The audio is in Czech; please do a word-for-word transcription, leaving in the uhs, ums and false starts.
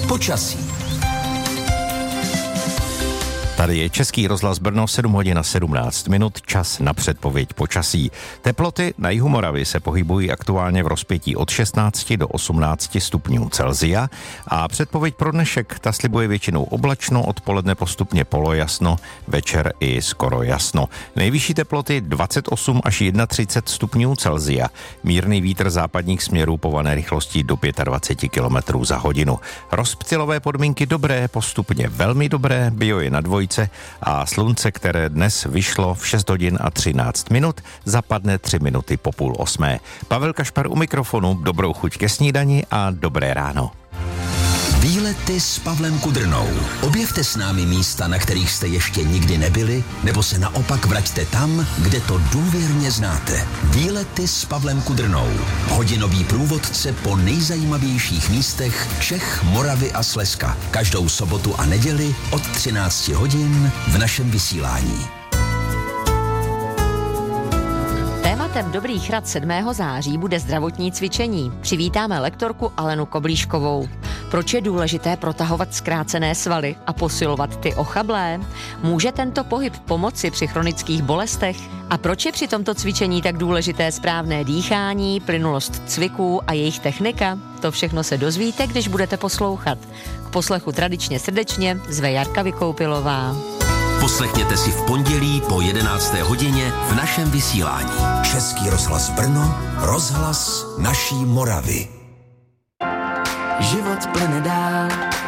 počasí. Tady je Český rozhlas Brno, sedm hodin a sedmnáct minut, čas na předpověď počasí. Teploty na jihu Moravy se pohybují aktuálně v rozpětí od šestnácti do osmnácti stupňů Celsia a předpověď pro dnešek ta slibuje většinou oblačno, odpoledne postupně polojasno, večer i skoro jasno. Nejvyšší teploty dvacet osm až třicet jedna stupňů Celsia, mírný vítr západních směrů pované rychlostí do dvacet pět kilometrů za hodinu. Rozptylové podmínky dobré, postupně velmi dobré, bio je na dvojce a slunce, které dnes vyšlo v šest hodin a třináct minut, zapadne tři minuty po půl osmé. Pavel Kašpar u mikrofonu, dobrou chuť ke snídani a dobré ráno. Výlety s Pavlem Kudrnou. Objevte s námi místa, na kterých jste ještě nikdy nebyli, nebo se naopak vraťte tam, kde to důvěrně znáte. Výlety s Pavlem Kudrnou. Hodinový průvodce po nejzajímavějších místech Čech, Moravy a Slezska. Každou sobotu a neděli od třinácti hodin v našem vysílání. Tématem Dobrých rad sedmého září bude zdravotní cvičení. Přivítáme lektorku Alenu Koblíškovou. Proč je důležité protahovat zkrácené svaly a posilovat ty ochablé? Může tento pohyb pomoci při chronických bolestech? A proč je při tomto cvičení tak důležité správné dýchání, plynulost cviků a jejich technika? To všechno se dozvíte, když budete poslouchat. K poslechu tradičně srdečně zve Jarka Vykoupilová. Poslechněte si v pondělí po jedenácté hodině v našem vysílání. Český rozhlas Brno, rozhlas naší Moravy. Život plyne dál,